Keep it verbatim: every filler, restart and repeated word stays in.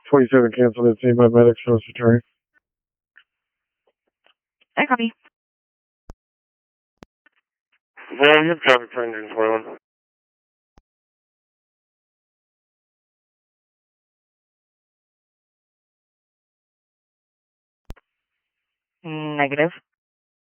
twenty-seven canceled at seen by medics from his attorney. I copy. Yeah, you have traffic for engine twenty-one. Negative.